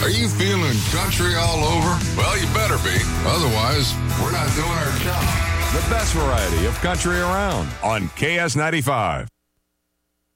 Are you feeling country all over? Well, you better be. Otherwise, we're not doing our job. The best variety of country around on KS95.